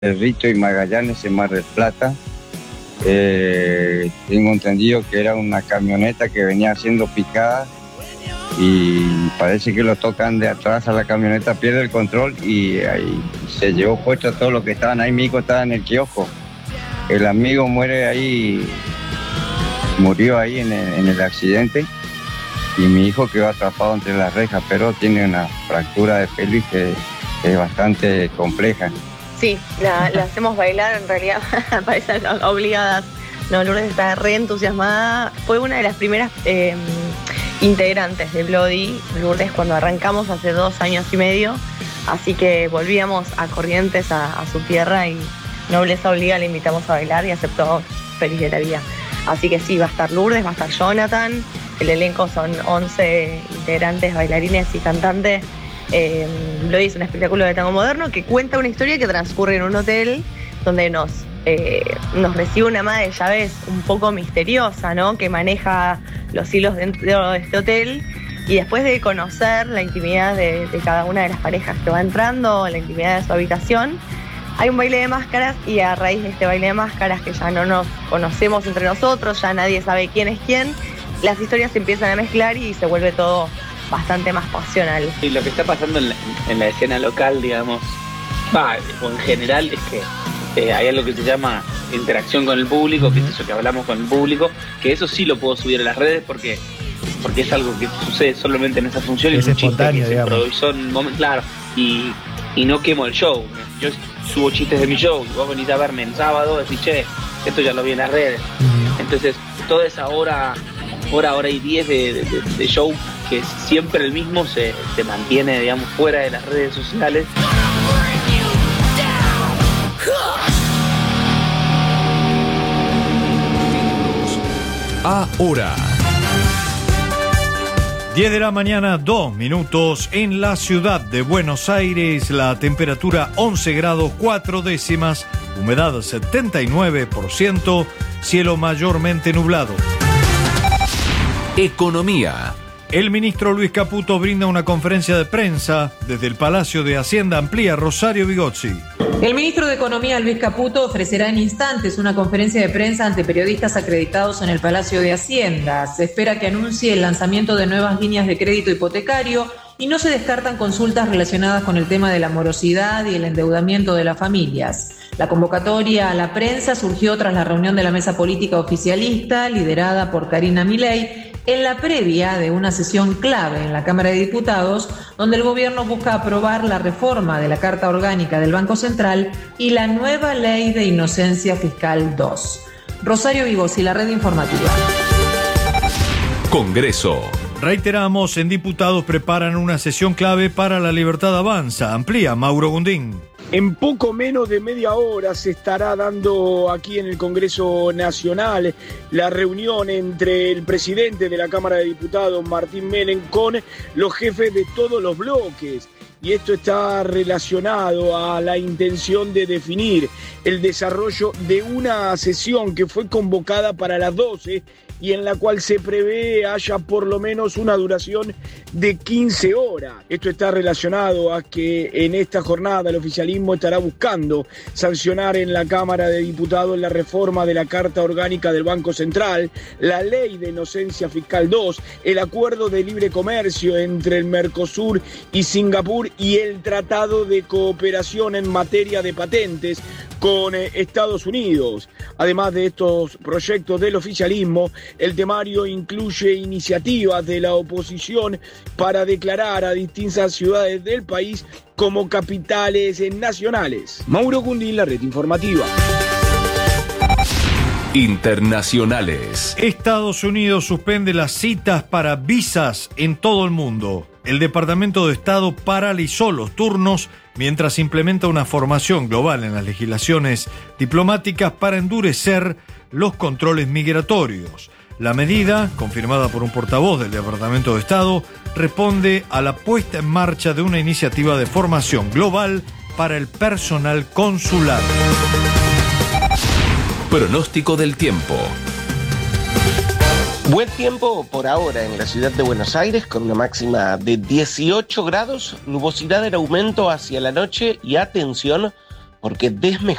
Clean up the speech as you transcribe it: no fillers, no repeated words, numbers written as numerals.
Rito y Magallanes en Mar del Plata. Tengo entendido que era una camioneta que venía siendo picada y parece que lo tocan de atrás a la camioneta, pierde el control y ahí se llevó puesto a todos los que estaban ahí. Mi hijo estaba en el kiosco, el amigo murió ahí en el accidente y mi hijo quedó atrapado entre las rejas, pero tiene una fractura de pelvis que es bastante compleja. Sí, la hacemos bailar, en realidad parecen obligadas. No, Lourdes está re entusiasmada. Fue una de las primeras integrantes de Bloody, Lourdes, cuando arrancamos hace 2 años y medio. Así que volvíamos a Corrientes, a su tierra, y Nobleza Obliga le invitamos a bailar y aceptó feliz de la vida. Así que sí, va a estar Lourdes, va a estar Jonathan. El elenco son 11 integrantes, bailarines y cantantes. Bloody es un espectáculo de tango moderno que cuenta una historia que transcurre en un hotel donde nos recibe una ama de llaves un poco misteriosa, ¿no? Que maneja los hilos dentro de este hotel, y después de conocer la intimidad de cada una de las parejas que va entrando, la intimidad de su habitación, hay un baile de máscaras, y a raíz de este baile de máscaras, que ya no nos conocemos entre nosotros, ya nadie sabe quién es quién, las historias se empiezan a mezclar y se vuelve todo bastante más pasional. Y lo que está pasando en la escena local, digamos, o en general, es que hay algo que se llama interacción con el público, que es eso que hablamos con el público, que eso sí lo puedo subir a las redes porque es algo que sucede solamente en esa función, es espontáneo, digamos. Claro, y no quemo el show. Yo subo chistes de mi show y vos venís a verme en sábado y decís, che, esto ya lo vi en las redes. Entonces, toda esa hora y 10 de show, que es siempre el mismo, se mantiene, digamos, fuera de las redes sociales. Ahora 10 de la mañana, 2 minutos, en la ciudad de Buenos Aires, la temperatura 11 grados 4 décimas, humedad 79%, cielo mayormente nublado. Economía. El ministro Luis Caputo brinda una conferencia de prensa desde el Palacio de Hacienda. Amplía Rosario Vigozzi. El ministro de Economía, Luis Caputo, ofrecerá en instantes una conferencia de prensa ante periodistas acreditados en el Palacio de Hacienda. Se espera que anuncie el lanzamiento de nuevas líneas de crédito hipotecario y no se descartan consultas relacionadas con el tema de la morosidad y el endeudamiento de las familias. La convocatoria a la prensa surgió tras la reunión de la mesa política oficialista, liderada por Karina Milei, en la previa de una sesión clave en la Cámara de Diputados, donde el gobierno busca aprobar la reforma de la Carta Orgánica del Banco Central y la nueva Ley de Inocencia Fiscal 2. Rosario Vigozzi, la red informativa. Congreso. Reiteramos, en diputados preparan una sesión clave para La Libertad Avanza. Amplía Mauro Gundín. En poco menos de media hora se estará dando aquí en el Congreso Nacional la reunión entre el presidente de la Cámara de Diputados, Martín Menem, con los jefes de todos los bloques. Y esto está relacionado a la intención de definir el desarrollo de una sesión que fue convocada para las 12 y en la cual se prevé haya por lo menos una duración de 15 horas. Esto está relacionado a que en esta jornada el oficialismo estará buscando sancionar en la Cámara de Diputados la reforma de la Carta Orgánica del Banco Central, la Ley de Inocencia Fiscal 2, el acuerdo de libre comercio entre el Mercosur y Singapur y el Tratado de Cooperación en materia de patentes con Estados Unidos. Además de estos proyectos del oficialismo, el temario incluye iniciativas de la oposición para declarar a distintas ciudades del país como capitales nacionales. Mauro Gundín, la red informativa. Internacionales. Estados Unidos suspende las citas para visas en todo el mundo. El Departamento de Estado paralizó los turnos mientras implementa una formación global en las legislaciones diplomáticas para endurecer los controles migratorios. La medida, confirmada por un portavoz del Departamento de Estado, responde a la puesta en marcha de una iniciativa de formación global para el personal consular. Pronóstico del tiempo. Buen tiempo por ahora en la ciudad de Buenos Aires, con una máxima de 18 grados, nubosidad en aumento hacia la noche y atención, porque